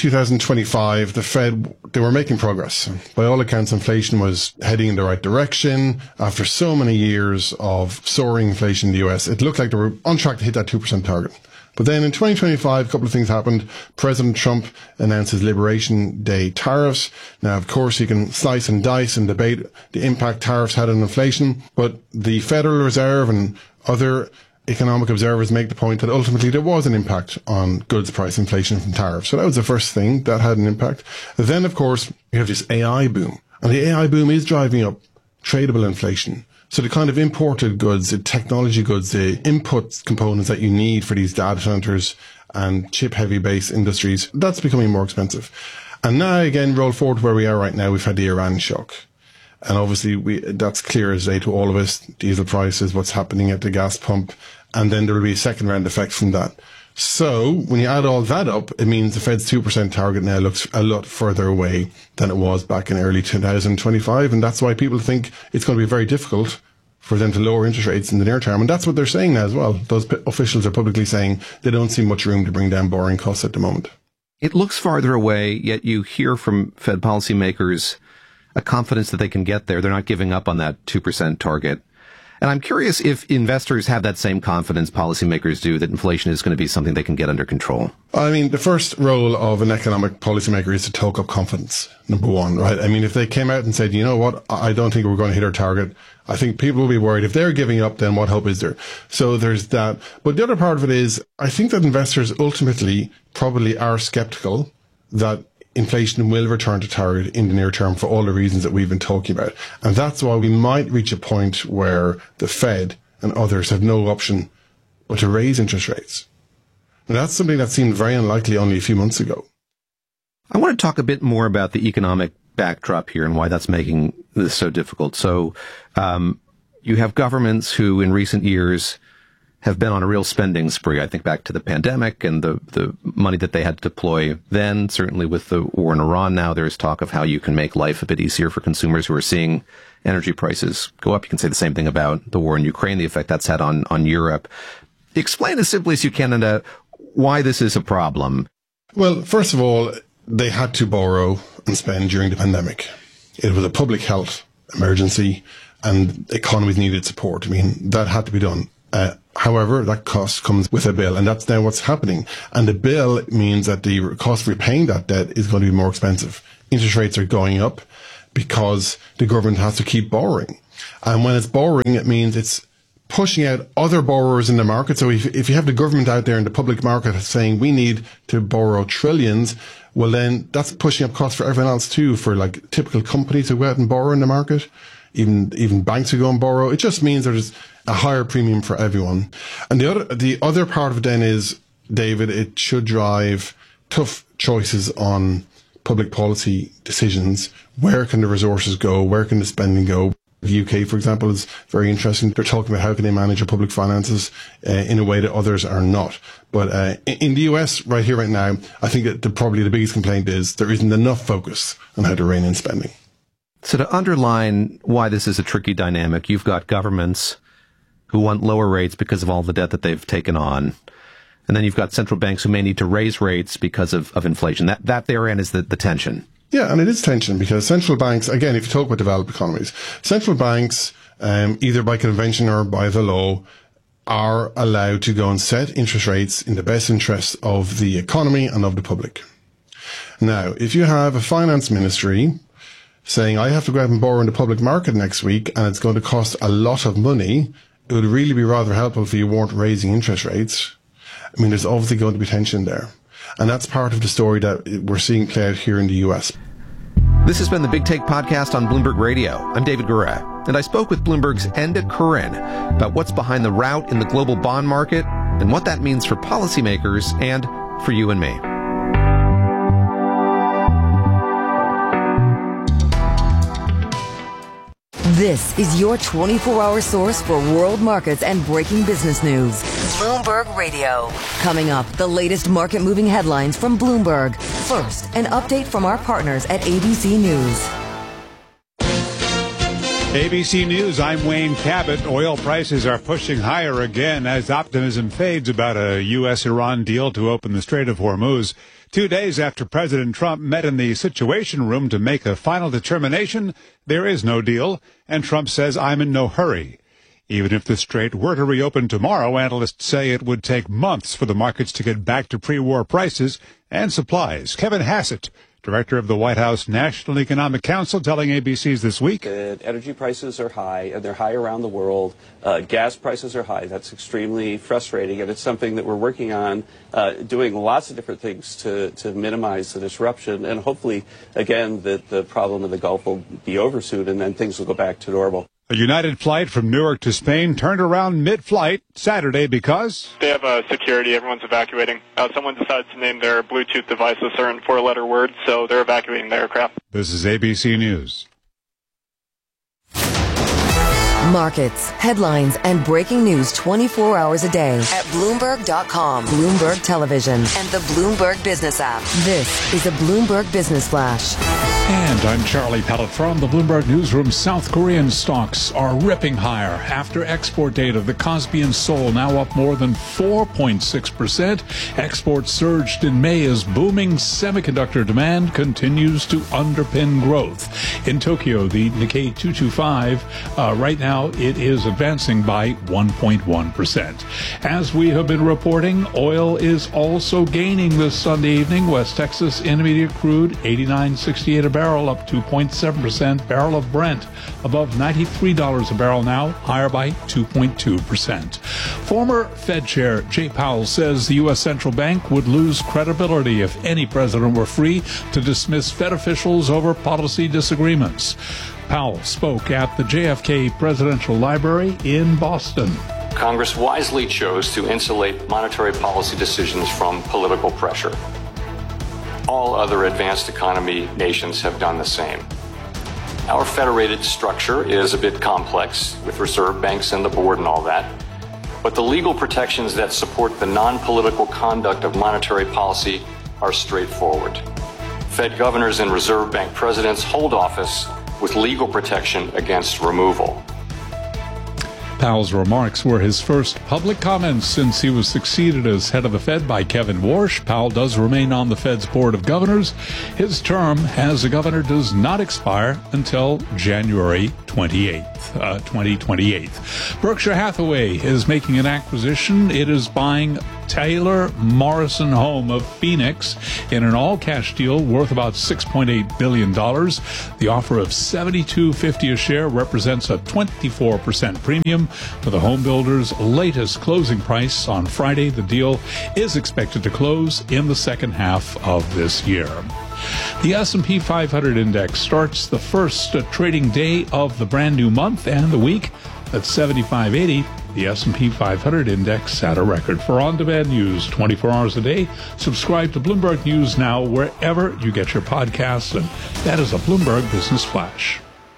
2025, the Fed, they were making progress. By all accounts, inflation was heading in the right direction. After so many years of soaring inflation in the US, it looked like they were on track to hit that 2% target. But then in 2025, a couple of things happened. President Trump announced his Liberation Day tariffs. Now, of course, you can slice and dice and debate the impact tariffs had on inflation, but the Federal Reserve and other economic observers make the point that ultimately there was an impact on goods price inflation from tariffs. So that was the first thing that had an impact. Then, of course, you have this AI boom. And the AI boom is driving up tradable inflation. So the kind of imported goods, the technology goods, the input components that you need for these data centers and chip-heavy base industries, that's becoming more expensive. And now, again, roll forward to where we are right now, we've had the Iran shock. And obviously, that's clear as day to all of us, diesel prices, what's happening at the gas pump, and then there will be a second round effect from that. So when you add all that up, it means the Fed's 2% target now looks a lot further away than it was back in early 2025. And that's why people think it's going to be very difficult for them to lower interest rates in the near term. And that's what they're saying now as well. Those officials are publicly saying they don't see much room to bring down borrowing costs at the moment. It looks farther away, yet you hear from Fed policymakers a confidence that they can get there. They're not giving up on that 2% target. And I'm curious if investors have that same confidence policymakers do that inflation is going to be something they can get under control. I mean, the first role of an economic policymaker is to talk up confidence, number one, right? I mean, if they came out and said, you know what, I don't think we're going to hit our target, I think people will be worried. If they're giving up, then what hope is there? So there's that. But the other part of it is, I think that investors ultimately probably are skeptical that inflation will return to target in the near term for all the reasons that we've been talking about. And that's why we might reach a point where the Fed and others have no option but to raise interest rates. And that's something that seemed very unlikely only a few months ago. I want to talk a bit more about the economic backdrop here and why that's making this so difficult. So you have governments who in recent years have been on a real spending spree. I think back to the pandemic and the money that they had to deploy then. Certainly with the war in Iran now, there's talk of how you can make life a bit easier for consumers who are seeing energy prices go up. You can say the same thing about the war in Ukraine, the effect that's had on Europe. Explain as simply as you can why this is a problem. Well, first of all, they had to borrow and spend during the pandemic. It was a public health emergency. and economies needed support. I mean, that had to be done. However, that cost comes with a bill, and that's now what's happening. And the bill means that the cost of repaying that debt is going to be more expensive. Interest rates are going up because the government has to keep borrowing. And when it's borrowing, it means it's pushing out other borrowers in the market. So if you have the government out there in the public market saying we need to borrow trillions, well then that's pushing up costs for everyone else too, for like typical companies who go out and borrow in the market, even banks who go and borrow. It just means there's a higher premium for everyone. And the other part of it then is, David, it should drive tough choices on public policy decisions. Where can the resources go? Where can the spending go? The UK, for example, is very interesting. They're talking about how can they manage their public finances in a way that others are not. But in the US, right here, right now, I think that probably the biggest complaint is there isn't enough focus on how to rein in spending. So to underline why this is a tricky dynamic, you've got governments who want lower rates because of all the debt that they've taken on. And then you've got central banks who may need to raise rates because of inflation. That therein is the tension. Yeah, and it is tension because central banks, again, if you talk about developed economies, central banks, either by convention or by the law, are allowed to go and set interest rates in the best interest of the economy and of the public. Now, if you have a finance ministry saying, I have to go out and borrow in the public market next week and it's going to cost a lot of money, it would really be rather helpful if you weren't raising interest rates. I mean, there's obviously going to be tension there. And that's part of the story that we're seeing play out here in the US. This has been the Big Take podcast on Bloomberg Radio. I'm David Gura, and I spoke with Bloomberg's Enda Curran about what's behind the rout in the global bond market and what that means for policymakers and for you and me. This is your 24-hour source for world markets and breaking business news. Bloomberg Radio. Coming up, the latest market-moving headlines from Bloomberg. First, an update from our partners at ABC News. ABC News, I'm Wayne Cabot. Oil prices are pushing higher again as optimism fades about a U.S.-Iran deal to open the Strait of Hormuz. 2 days after President Trump met in the Situation Room to make a final determination, there is no deal, and Trump says, I'm in no hurry. Even if the strait were to reopen tomorrow, analysts say it would take months for the markets to get back to pre-war prices and supplies. Kevin Hassett, director of the White House National Economic Council, telling ABC's This Week. Energy prices are high, and they're high around the world. Gas prices are high. That's extremely frustrating, and it's something that we're working on, doing lots of different things to minimize the disruption, and hopefully, again, that the problem in the Gulf will be over soon, and then things will go back to normal. A United flight from Newark to Spain turned around mid-flight Saturday because they have security. Everyone's evacuating. Someone decided to name their Bluetooth device a certain four-letter word, so they're evacuating the aircraft. This is ABC News. Markets, headlines, and breaking news 24 hours a day at Bloomberg.com, Bloomberg Television, and the Bloomberg Business app. This is a Bloomberg Business Flash. And I'm Charlie Pellet from the Bloomberg Newsroom. South Korean stocks are ripping higher after export data. The Kospi and Seoul now up more than 4.6%. Exports surged in May as booming semiconductor demand continues to underpin growth. In Tokyo, the Nikkei 225, right now it is advancing by 1.1%. As we have been reporting, oil is also gaining this Sunday evening. West Texas Intermediate crude, $89.68 a barrel, up 2.7%. Barrel of Brent above $93 a barrel now, higher by 2.2%. Former Fed Chair Jay Powell says the U.S. Central Bank would lose credibility if any president were free to dismiss Fed officials over policy disagreements. Powell spoke at the JFK Presidential Library in Boston. Congress wisely chose to insulate monetary policy decisions from political pressure. All other advanced economy nations have done the same. Our federated structure is a bit complex with reserve banks and the board and all that, but the legal protections that support the non-political conduct of monetary policy are straightforward. Fed governors and reserve bank presidents hold office with legal protection against removal. Powell's remarks were his first public comments since he was succeeded as head of the Fed by Kevin Warsh. Powell does remain on the Fed's Board of Governors. His term as a governor does not expire until January 2028. Berkshire Hathaway is making an acquisition. It is buying Taylor Morrison Home of Phoenix in an all-cash deal worth about $6.8 billion. The offer of $72.50 a share represents a 24% premium for the home builder's latest closing price on Friday. The deal is expected to close in the second half of this year. The S&P 500 index starts the first trading day of the brand new month and the week at 7580. The S&P 500 index at a record. For on-demand news 24 hours a day, subscribe to Bloomberg News Now wherever you get your podcasts, and that is a Bloomberg Business Flash.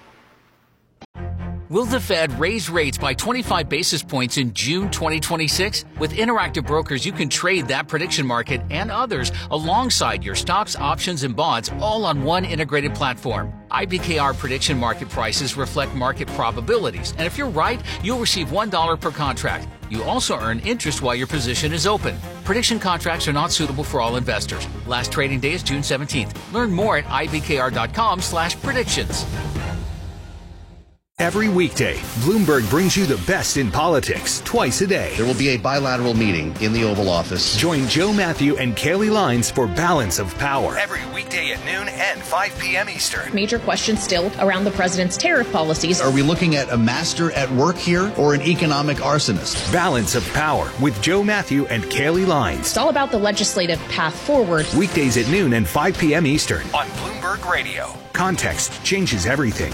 Will the Fed raise rates by 25 basis points in June 2026? With Interactive Brokers, you can trade that prediction market and others alongside your stocks, options, and bonds, all on one integrated platform. IBKR prediction market prices reflect market probabilities, and if you're right, you'll receive $1 per contract. You also earn interest while your position is open. Prediction contracts are not suitable for all investors. Last trading day is June 17th. Learn more at ibkr.com/predictions. Every weekday, Bloomberg brings you the best in politics twice a day. There will be a bilateral meeting in the Oval Office. Join Joe Matthew and Kaylee Lines for Balance of Power. Every weekday at noon and 5 p.m. Eastern. Major questions still around the president's tariff policies. Are we looking at a master at work here or an economic arsonist? Balance of Power with Joe Matthew and Kaylee Lines. It's all about the legislative path forward. Weekdays at noon and 5 p.m. Eastern on Bloomberg Radio. Context changes everything.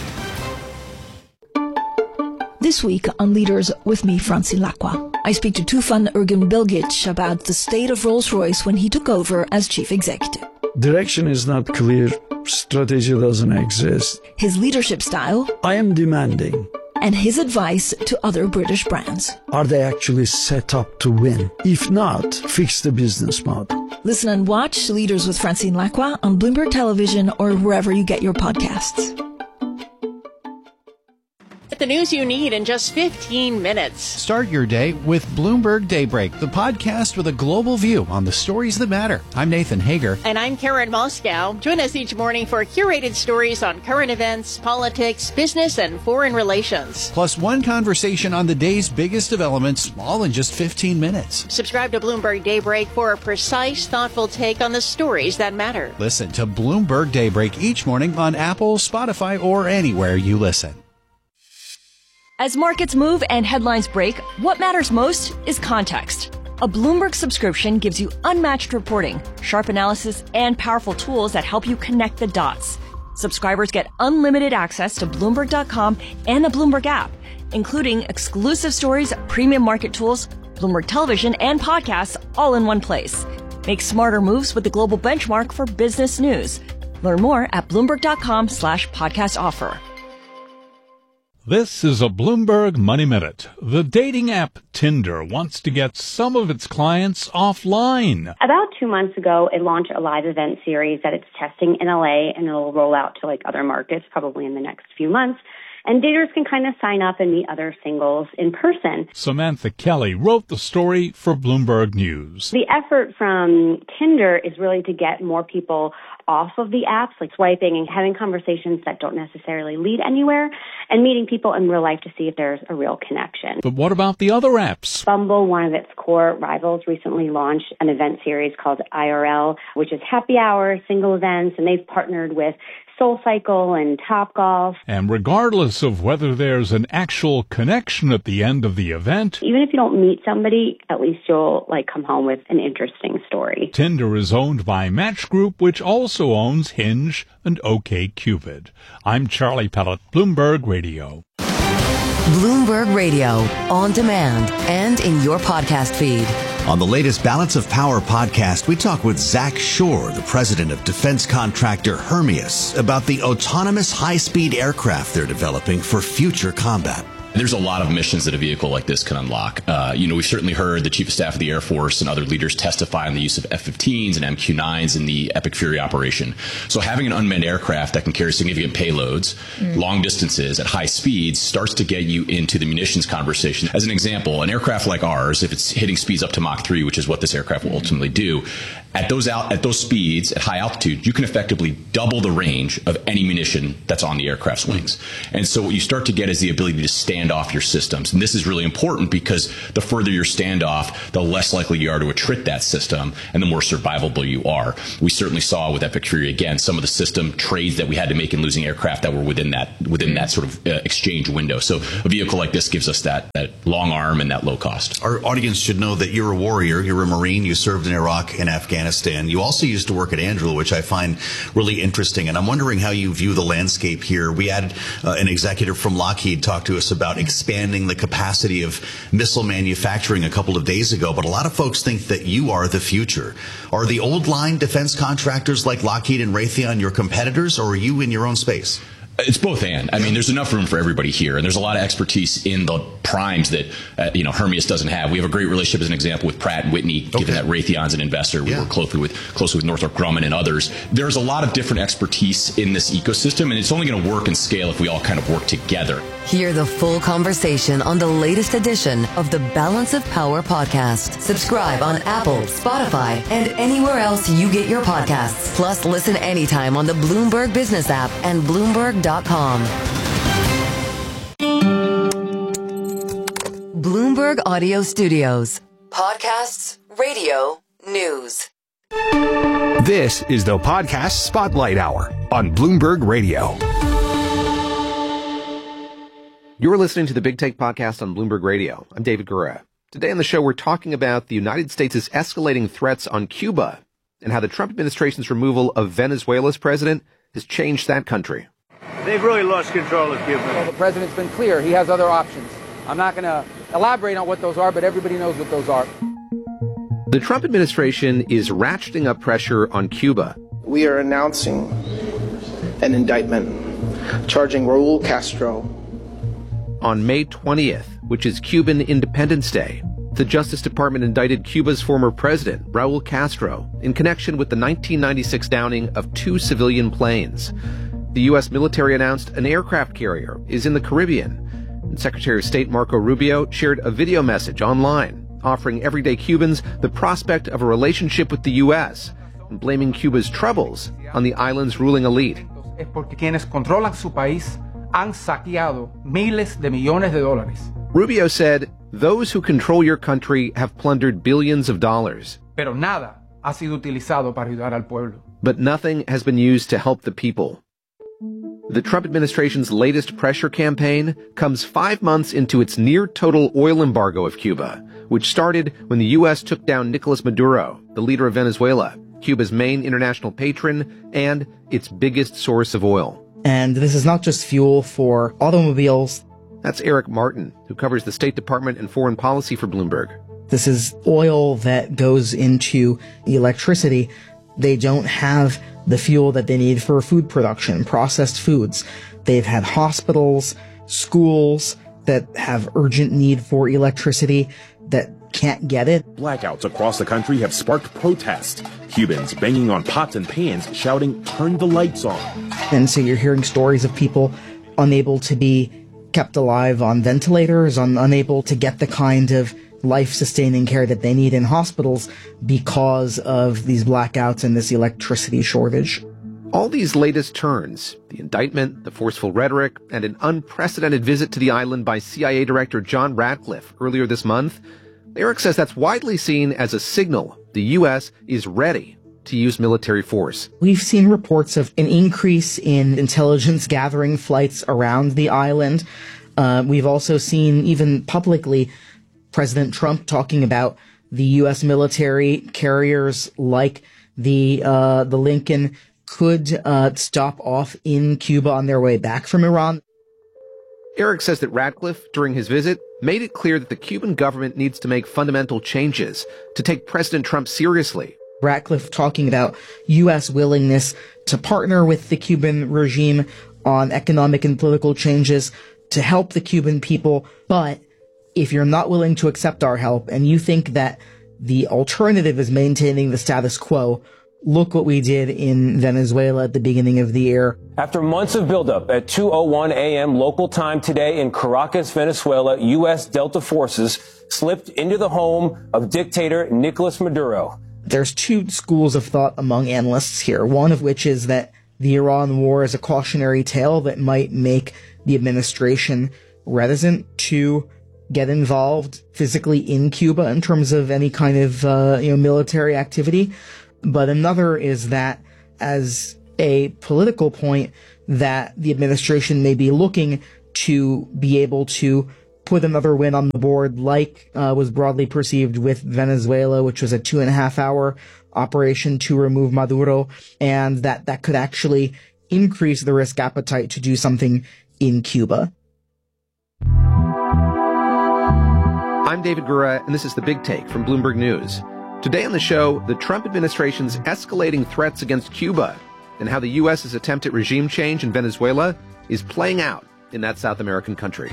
This week on Leaders with me, Francine Lacqua, I speak to Tufan Ergun Bilgic about the state of Rolls-Royce when he took over as chief executive. Direction is not clear. Strategy doesn't exist. His leadership style. I am demanding. And his advice to other British brands. Are they actually set up to win? If not, fix the business model. Listen and watch Leaders with Francine Lacqua on Bloomberg Television or wherever you get your podcasts. The news you need in just 15 minutes. Start your day with Bloomberg Daybreak, the podcast with a global view on the stories that matter. I'm Nathan Hager. And I'm Karen Moscow. Join us each morning for curated stories on current events, politics, business, and foreign relations. Plus one conversation on the day's biggest developments, all in just 15 minutes. Subscribe to Bloomberg Daybreak for a precise, thoughtful take on the stories that matter. Listen to Bloomberg Daybreak each morning on Apple, Spotify, or anywhere you listen. As markets move and headlines break, what matters most is context. A Bloomberg subscription gives you unmatched reporting, sharp analysis, and powerful tools that help you connect the dots. Subscribers get unlimited access to Bloomberg.com and the Bloomberg app, including exclusive stories, premium market tools, Bloomberg Television, and podcasts all in one place. Make smarter moves with the global benchmark for business news. Learn more at Bloomberg.com/podcast offer. This is a Bloomberg Money Minute. The dating app Tinder wants to get some of its clients offline. About 2 months ago, it launched a live event series that it's testing in LA, and it'll roll out to other markets probably in the next few months. And daters can kind of sign up and meet other singles in person. Samantha Kelly wrote the story for Bloomberg News. The effort from Tinder is really to get more people off of the apps, like swiping and having conversations that don't necessarily lead anywhere, and meeting people in real life to see if there's a real connection. But what about the other apps? Bumble, one of its core rivals, recently launched an event series called IRL, which is happy hour, single events, and they've partnered with SoulCycle and Topgolf. And regardless of whether there's an actual connection at the end of the event, even if you don't meet somebody, at least you'll come home with an interesting story. Tinder is owned by Match Group, which also owns Hinge and OkCupid. I'm Charlie Pellet, Bloomberg Radio. Bloomberg Radio, on demand and in your podcast feed. On the latest Balance of Power podcast, we talk with Zach Shore, the president of defense contractor Hermeus, about the autonomous high-speed aircraft they're developing for future combat. There's a lot of missions that a vehicle like this can unlock. We've certainly heard the Chief of Staff of the Air Force and other leaders testify on the use of F-15s and MQ-9s in the Epic Fury operation. So having an unmanned aircraft that can carry significant payloads, long distances at high speeds, starts to get you into the munitions conversation. As an example, an aircraft like ours, if it's hitting speeds up to Mach 3, which is what this aircraft will ultimately do, at those speeds, at high altitude, you can effectively double the range of any munition that's on the aircraft's wings. And so what you start to get is the ability to stand off your systems. And this is really important because the further your standoff, the less likely you are to attrit that system and the more survivable you are. We certainly saw with Epic Fury, again, some of the system trades that we had to make in losing aircraft that were within that sort of exchange window. So a vehicle like this gives us that long arm and that low cost. Our audience should know that you're a warrior, you're a Marine, you served in Iraq and Afghanistan. You also used to work at Anduril, which I find really interesting. And I'm wondering how you view the landscape here. We had an executive from Lockheed talk to us about expanding the capacity of missile manufacturing a couple of days ago. But a lot of folks think that you are the future. Are the old line defense contractors like Lockheed and Raytheon your competitors, or are you in your own space? It's both and. I mean, there's enough room for everybody here, and there's a lot of expertise in the primes that Hermeus doesn't have. We have a great relationship, as an example, with Pratt & Whitney, given that Raytheon's an investor. We work closely with Northrop Grumman and others. There's a lot of different expertise in this ecosystem, and it's only going to work and scale if we all kind of work together. Hear the full conversation on the latest edition of the Balance of Power podcast. Subscribe on Apple, Spotify, and anywhere else you get your podcasts. Plus, listen anytime on the Bloomberg Business app and Bloomberg.com. Bloomberg Audio Studios. Podcasts, radio, news. This is the Podcast Spotlight Hour on Bloomberg Radio. You're listening to the Big Take Podcast on Bloomberg Radio. I'm David Gura. Today on the show, we're talking about the United States' escalating threats on Cuba and how the Trump administration's removal of Venezuela's president has changed that country. They've really lost control of Cuba. Well, the president's been clear. He has other options. I'm not going to elaborate on what those are, but everybody knows what those are. The Trump administration is ratcheting up pressure on Cuba. We are announcing an indictment charging Raul Castro. On May 20th, which is Cuban Independence Day, the Justice Department indicted Cuba's former president, Raul Castro, in connection with the 1996 downing of 2 civilian planes. The U.S. military announced an aircraft carrier is in the Caribbean, and Secretary of State Marco Rubio shared a video message online offering everyday Cubans the prospect of a relationship with the U.S. and blaming Cuba's troubles on the island's ruling elite. Es porque quienes controlan su país han saqueado miles de millones de dólares. Rubio said, "Those who control your country have plundered billions of dollars. Pero nada ha sido utilizado para ayudar al pueblo." But nothing has been used to help the people. The Trump administration's latest pressure campaign comes 5 months into its near-total oil embargo of Cuba, which started when the U.S. took down Nicolas Maduro, the leader of Venezuela, Cuba's main international patron and its biggest source of oil. And this is not just fuel for automobiles. That's Eric Martin, who covers the State Department and foreign policy for Bloomberg. This is oil that goes into electricity. They don't have the fuel that they need for food production, processed foods. They've had hospitals, schools that have urgent need for electricity that can't get it. Blackouts across the country have sparked protests. Cubans banging on pots and pans, shouting, "Turn the lights on." And so you're hearing stories of people unable to be kept alive on ventilators, unable to get the kind of life-sustaining care that they need in hospitals because of these blackouts and this electricity shortage. All these latest turns, the indictment, the forceful rhetoric, and an unprecedented visit to the island by CIA Director John Ratcliffe earlier this month, Eric says that's widely seen as a signal the U.S. is ready to use military force. We've seen reports of an increase in intelligence gathering flights around the island. We've also seen, even publicly, President Trump talking about the U.S. military carriers like the Lincoln could stop off in Cuba on their way back from Iran. Eric says that Ratcliffe, during his visit, made it clear that the Cuban government needs to make fundamental changes to take President Trump seriously. Ratcliffe talking about U.S. willingness to partner with the Cuban regime on economic and political changes, to help the Cuban people, but if you're not willing to accept our help and you think that the alternative is maintaining the status quo, look what we did in Venezuela at the beginning of the year. After months of buildup, at 2:01 a.m. local time today in Caracas, Venezuela, U.S. Delta forces slipped into the home of dictator Nicolas Maduro. There's two schools of thought among analysts here, one of which is that the Iran war is a cautionary tale that might make the administration reticent to get involved physically in Cuba in terms of any kind of military activity. But another is that as a political point, that the administration may be looking to be able to put another win on the board, like was broadly perceived with Venezuela, which was a 2.5-hour operation to remove Maduro, and that could actually increase the risk appetite to do something in Cuba. I'm David Gura, and this is The Big Take from Bloomberg News. Today on the show, the Trump administration's escalating threats against Cuba and how the U.S.'s attempt at regime change in Venezuela is playing out in that South American country.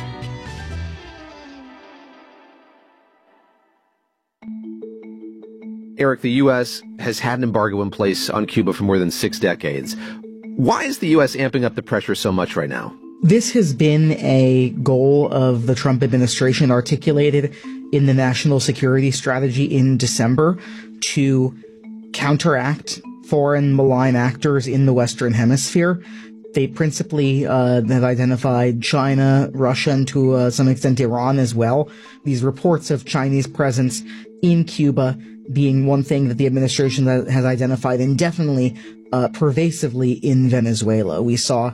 Eric, the U.S. has had an embargo in place on Cuba for more than 6 decades. Why is the U.S. amping up the pressure so much right now? This has been a goal of the Trump administration articulated in the National Security Strategy in December to counteract foreign malign actors in the Western Hemisphere. They principally have identified China, Russia, and to some extent Iran as well. These reports of Chinese presence in Cuba being one thing that the administration has identified indefinitely, pervasively in Venezuela. We saw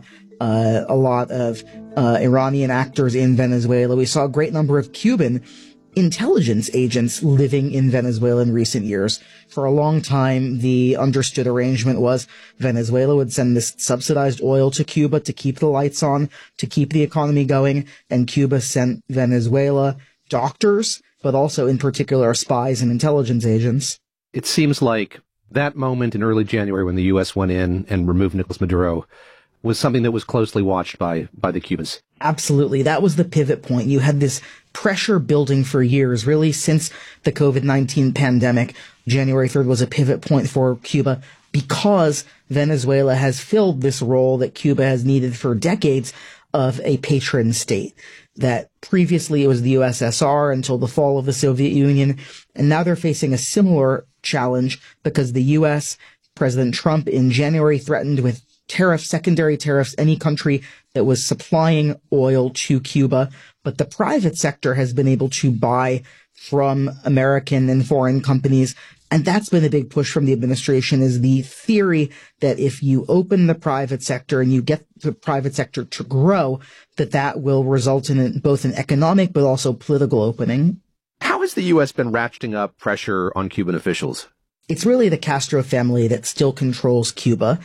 a lot of Iranian actors in Venezuela. We saw a great number of Cuban intelligence agents living in Venezuela in recent years. For a long time, the understood arrangement was Venezuela would send this subsidized oil to Cuba to keep the lights on, to keep the economy going, and Cuba sent Venezuela doctors, but also in particular spies and intelligence agents. It seems like that moment in early January when the U.S. went in and removed Nicolas Maduro was something that was closely watched by the Cubans. Absolutely. That was the pivot point. You had this pressure building for years, really since the COVID-19 pandemic. January 3rd was a pivot point for Cuba because Venezuela has filled this role that Cuba has needed for decades of a patron state. That previously it was the USSR until the fall of the Soviet Union, and now they're facing a similar challenge because the U.S., President Trump in January threatened with tariffs, secondary tariffs, any country that was supplying oil to Cuba, but the private sector has been able to buy from American and foreign companies. And that's been a big push from the administration, is the theory that if you open the private sector and you get the private sector to grow, that will result in both an economic but also political opening. How has the U.S. been ratcheting up pressure on Cuban officials? It's really the Castro family that still controls Cuba.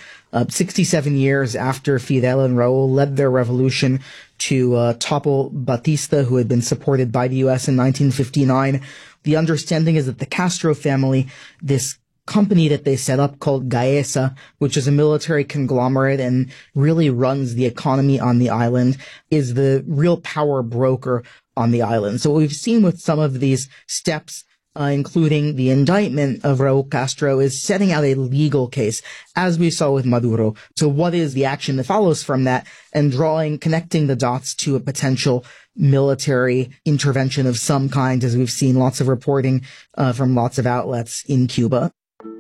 67 years after Fidel and Raul led their revolution to topple Batista, who had been supported by the U.S. in 1959, the understanding is that the Castro family, this company that they set up called Gaesa, which is a military conglomerate and really runs the economy on the island, is the real power broker on the island. So what we've seen with some of these steps, including the indictment of Raul Castro, is setting out a legal case, as we saw with Maduro. So what is the action that follows from that, and connecting the dots to a potential military intervention of some kind, as we've seen lots of reporting from lots of outlets in Cuba.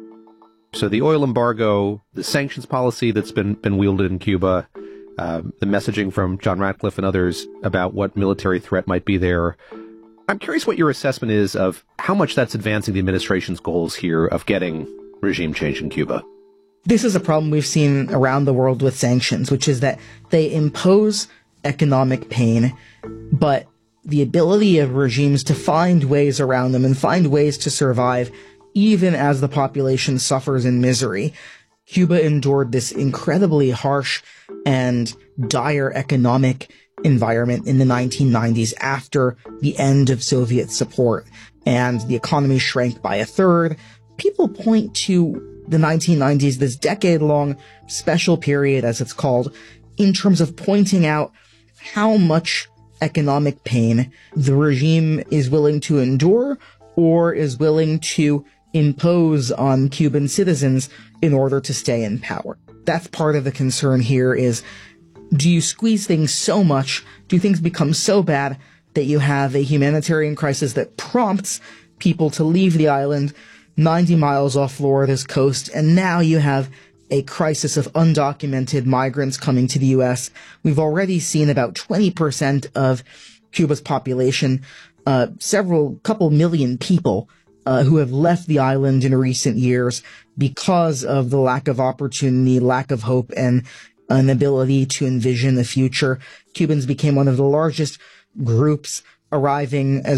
So the oil embargo, the sanctions policy that's been wielded in Cuba, the messaging from John Ratcliffe and others about what military threat might be there. I'm curious what your assessment is of how much that's advancing the administration's goals here of getting regime change in Cuba. This is a problem we've seen around the world with sanctions, which is that they impose economic pain, but the ability of regimes to find ways around them and find ways to survive even as the population suffers in misery. Cuba endured this incredibly harsh and dire economic environment in the 1990s after the end of Soviet support, and the economy shrank by a third. People point to the 1990s, this decade-long special period, as it's called, in terms of pointing out how much economic pain the regime is willing to endure or is willing to impose on Cuban citizens in order to stay in power. That's part of the concern here is, do you squeeze things so much, do things become so bad that you have a humanitarian crisis that prompts people to leave the island 90 miles off Florida's coast, and now you have a crisis of undocumented migrants coming to the U.S. We've already seen about 20% of Cuba's population, couple million people who have left the island in recent years because of the lack of opportunity, lack of hope, and an ability to envision the future. Cubans became one of the largest groups arriving as